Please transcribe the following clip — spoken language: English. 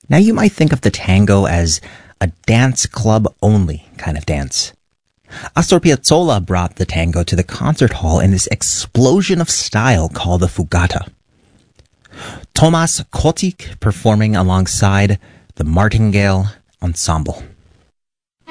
Now you might think of the tango as a dance club only kind of dance. Astor Piazzolla brought the tango to the concert hall in this explosion of style called the Fugata. Tomasz Kotik performing alongside the Martingale Ensemble.